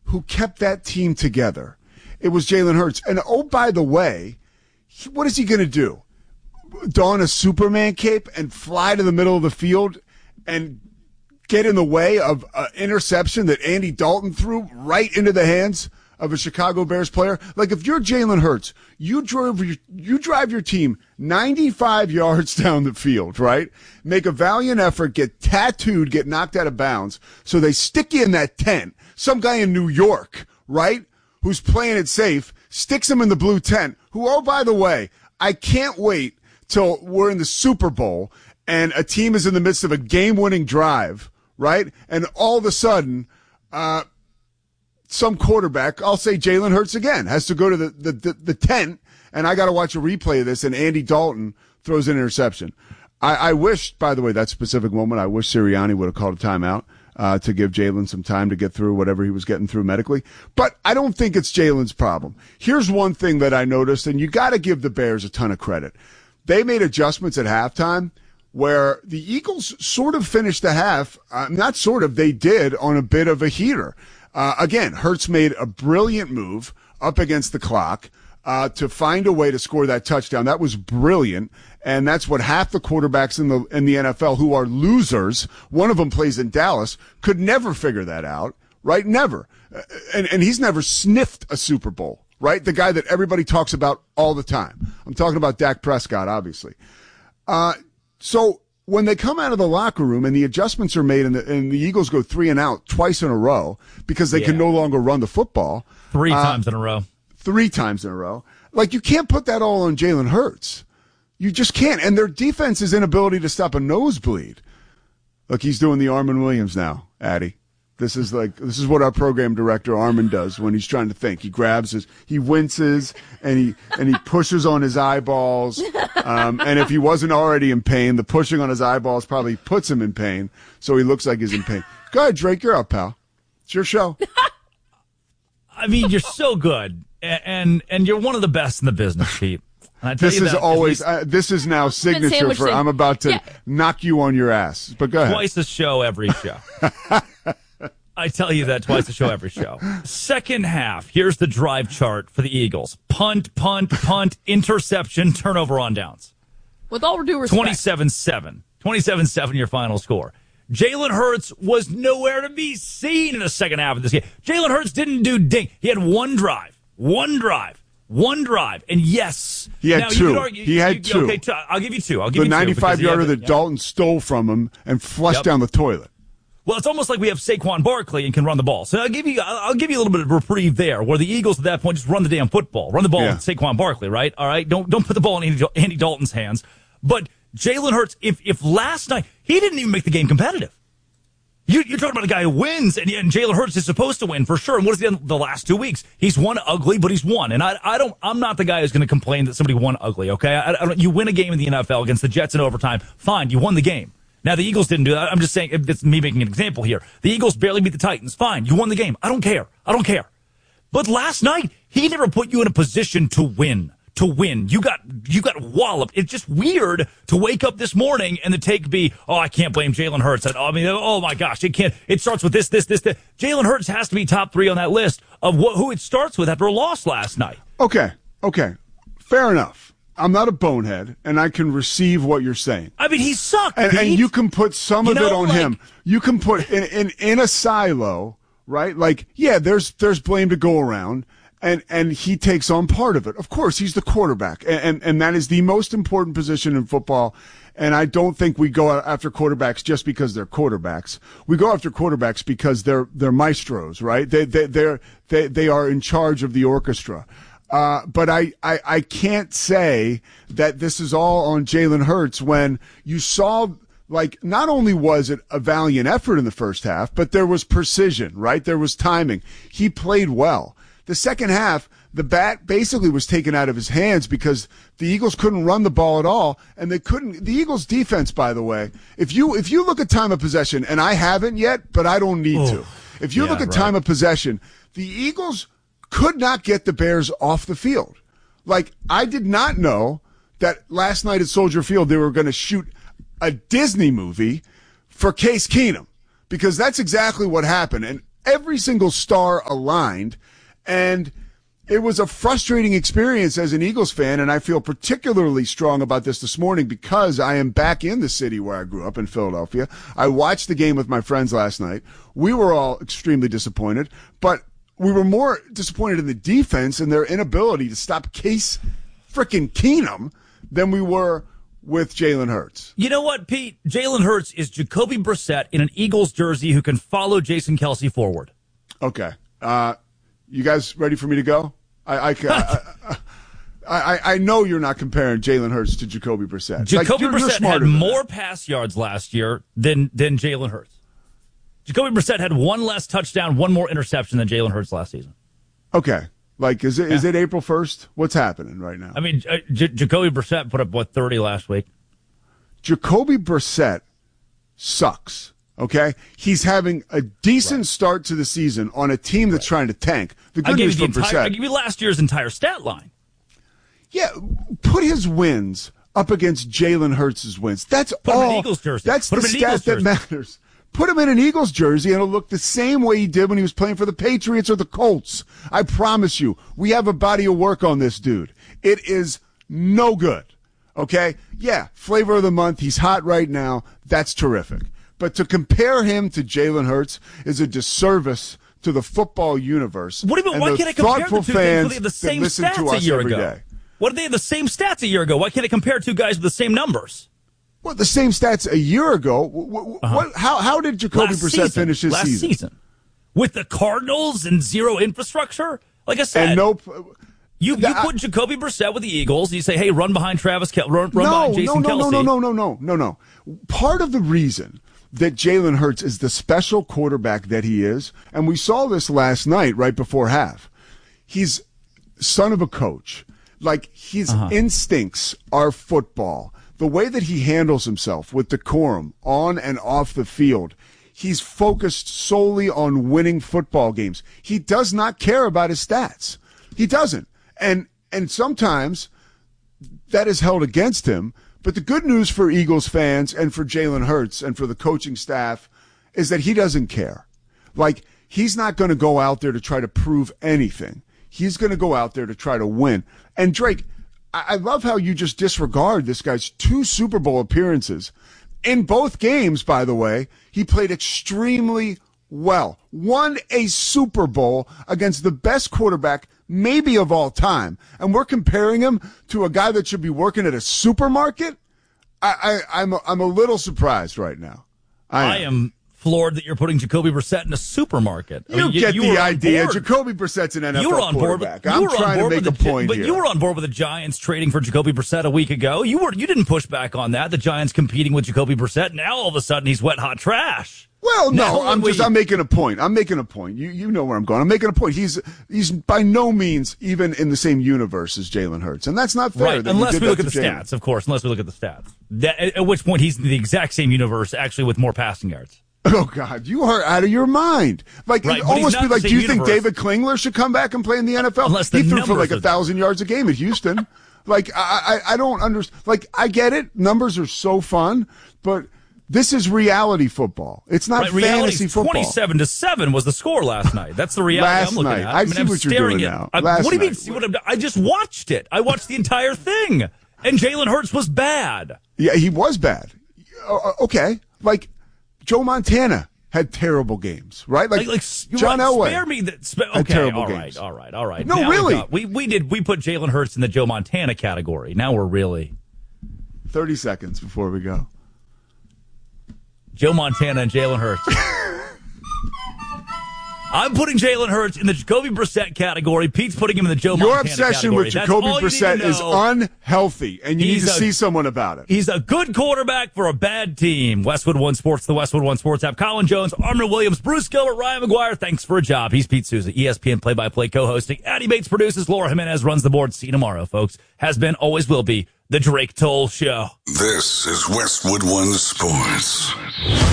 who kept that team together, it was Jalen Hurts. And oh, by the way, what is he going to do? Don a Superman cape and fly to the middle of the field and get in the way of an interception that Andy Dalton threw right into the hands of a Chicago Bears player? Like, if you're Jalen Hurts, you drive your team 95 yards down the field, right? Make a valiant effort, get tattooed, get knocked out of bounds, so they stick you in that tent. Some guy in New York, right, who's playing it safe, sticks him in the blue tent, who, oh, by the way, I can't wait till we're in the Super Bowl and a team is in the midst of a game-winning drive, right? And all of a sudden, some quarterback, I'll say Jalen Hurts again, has to go to the tent, and I got to watch a replay of this, and Andy Dalton throws an interception. I wish, by the way, that specific moment, I wish Sirianni would have called a timeout to give Jalen some time to get through whatever he was getting through medically. But I don't think it's Jalen's problem. Here's one thing that I noticed, and you got to give the Bears a ton of credit. They made adjustments at halftime where the Eagles sort of finished the half, not sort of, they did, on a bit of a heater. Again, Hurts made a brilliant move up against the clock to find a way to score that touchdown. That was brilliant, and that's what half the quarterbacks in the NFL who are losers, one of them plays in Dallas, could never figure that out, right? Never. And he's never sniffed a Super Bowl, right? The guy that everybody talks about all the time. I'm talking about Dak Prescott, obviously. So when they come out of the locker room and the adjustments are made and the Eagles go 3 and out twice in a row because they can no longer run the football. 3 times in a row. 3 times in a row. Like, you can't put that all on Jalen Hurts. You just can't. And their defense's inability to stop a nosebleed. Look, he's doing the Armin Williams now, Addy. This is what our program director Armin does when he's trying to think. He grabs he winces and he pushes on his eyeballs. And if he wasn't already in pain, the pushing on his eyeballs probably puts him in pain. So he looks like he's in pain. Go ahead, Drake. You're up, pal. It's your show. I mean, you're so good, and you're one of the best in the business, Pete. This is always this is now signature for I'm about to knock you on your ass. But go ahead. Twice a show, every show. I tell you that twice a show, every show. Second half, here's the drive chart for the Eagles. Punt, interception, turnover on downs. With all due respect. 27-7. 27-7 your final score. Jalen Hurts was nowhere to be seen in the second half of this game. Jalen Hurts didn't do ding. He had one drive. And yes. He had two. He had two. Okay, I'll give you two. The 95-yarder that Dalton stole from him and flushed down the toilet. Well, it's almost like we have Saquon Barkley and can run the ball. So I'll give you a little bit of reprieve there, where the Eagles at that point just run the damn football. Run the ball with Saquon Barkley, right? All right? Don't put the ball in Andy Dalton's hands. But Jalen Hurts, if last night, he didn't even make the game competitive. You're talking about a guy who wins, and Jalen Hurts is supposed to win for sure. And what has he done the last 2 weeks? He's won ugly, but he's won. And I'm not the guy who's going to complain that somebody won ugly, okay? You win a game in the NFL against the Jets in overtime, fine, you won the game. Now, the Eagles didn't do that. I'm just saying, it's me making an example here. The Eagles barely beat the Titans. Fine, you won the game. I don't care. But last night, he never put you in a position to win. You got walloped. It's just weird to wake up this morning and the take be, oh, I can't blame Jalen Hurts. Oh my gosh, it starts with this. Jalen Hurts has to be top 3 on that list of who it starts with after a loss last night. Okay. Fair enough. I'm not a bonehead, and I can receive what you're saying. I mean, he sucked, and you can put some of it on him. You can put in a silo, right? Like, yeah, there's blame to go around, and he takes on part of it. Of course, he's the quarterback, and that is the most important position in football. And I don't think we go after quarterbacks just because they're quarterbacks. We go after quarterbacks because they're maestros, right? They are in charge of the orchestra. But I can't say that this is all on Jalen Hurts when you saw, like, not only was it a valiant effort in the first half, but there was precision, right? There was timing. He played well. The second half, the bat basically was taken out of his hands because the Eagles couldn't run the ball at all, and the Eagles defense, by the way, if you look at time of possession, and I haven't yet, but I don't need to. If you look at time of possession, the Eagles could not get the Bears off the field. Like, I did not know that last night at Soldier Field they were going to shoot a Disney movie for Case Keenum, because that's exactly what happened. And every single star aligned, and it was a frustrating experience as an Eagles fan, and I feel particularly strong about this morning because I am back in the city where I grew up in Philadelphia. I watched the game with my friends last night. We were all extremely disappointed, but we were more disappointed in the defense and their inability to stop Case frickin' Keenum than we were with Jalen Hurts. You know what, Pete? Jalen Hurts is Jacoby Brissett in an Eagles jersey who can follow Jason Kelce forward. Okay. You guys ready for me to go? I know you're not comparing Jalen Hurts to Jacoby Brissett. Jacoby Brissett had more pass yards last year than Jalen Hurts. Jacoby Brissett had one less touchdown, one more interception than Jalen Hurts last season. Okay. Is it April 1st? What's happening right now? I mean, Jacoby Brissett put up, 30 last week? Jacoby Brissett sucks. Okay, he's having a decent start to the season on a team that's trying to tank. The good news for Brissett. I give you last year's entire stat line. Yeah, put his wins up against Jalen Hurts' wins. That's put all. Him in an Eagles jersey. That's the stat that matters. Put him in an Eagles jersey, and it'll look the same way he did when he was playing for the Patriots or the Colts. I promise you, we have a body of work on this dude. It is no good. Okay? Yeah, flavor of the month. He's hot right now. That's terrific. But to compare him to Jalen Hurts is a disservice to the football universe. What do you mean? Why can't I compare the two things? They have the same stats a year ago. What did they have the same stats a year ago? Why can't I compare two guys with the same numbers? Well, the same stats a year ago. How did Jacoby Brissett finish his season? Last season. With the Cardinals and zero infrastructure? Like I said. And You put Jacoby Brissett with the Eagles, and you say, hey, run behind Travis Kelce, run behind Jason Kelce. No. Part of the reason that Jalen Hurts is the special quarterback that he is, and we saw this last night right before half. He's son of a coach. Like, his instincts are football. The way that he handles himself with decorum on and off the field, he's focused solely on winning football games. He does not care about his stats. He doesn't. And sometimes that is held against him. But the good news for Eagles fans and for Jalen Hurts and for the coaching staff is that he doesn't care. Like, he's not going to go out there to try to prove anything. He's going to go out there to try to win. And Drake, I love how you just disregard this guy's 2 Super Bowl appearances. In both games, by the way, he played extremely well. Won a Super Bowl against the best quarterback maybe of all time. And we're comparing him to a guy that should be working at a supermarket? I'm a little surprised right now. I am floored that you're putting Jacoby Brissett in a supermarket. You get the idea. Jacoby Brissett's an NFL quarterback. I'm trying to make a point here. But you were on board with the Giants trading for Jacoby Brissett a week ago. You didn't push back on that. The Giants competing with Jacoby Brissett. Now all of a sudden he's wet hot trash. Well, no, I'm making a point. You know where I'm going. I'm making a point. He's by no means even in the same universe as Jalen Hurts, and that's not fair. Right, unless we look at the stats, of course. Unless we look at the stats, at which point he's in the exact same universe, actually with more passing yards. Oh God, you are out of your mind. Like, right, it almost be like, do you think David Klingler should come back and play in the NFL? Unless he threw for like 1,000 yards a game at Houston. Like, I don't understand. Like, I get it. Numbers are so fun, but this is reality football. It's not fantasy football. 27-7 was the score last night. That's the reality I'm looking at. I see what you're doing now. What do you mean? See what I'm doing? I just watched it. I watched the entire thing, and Jalen Hurts was bad. Yeah, he was bad. Okay, like Joe Montana had terrible games, right? Like John Elway. Spare me that. Okay, all right. No, now really. We put Jalen Hurts in the Joe Montana category. Now we're really 30 seconds before we go. Joe Montana and Jalen Hurts. I'm putting Jalen Hurts in the Jacoby Brissett category. Pete's putting him in the Joe Montana category. Your obsession with Jacoby Brissett is unhealthy, and you need to see someone about it. He's a good quarterback for a bad team. Westwood One Sports, the Westwood One Sports app. Colin Jones, Armand Williams, Bruce Gilbert, Ryan McGuire, thanks for a job. He's Pete Souza, ESPN play-by-play co-hosting. Addie Bates produces. Laura Jimenez runs the board. See you tomorrow, folks. Has been, always will be, the Drake Toll Show. This is Westwood One Sports.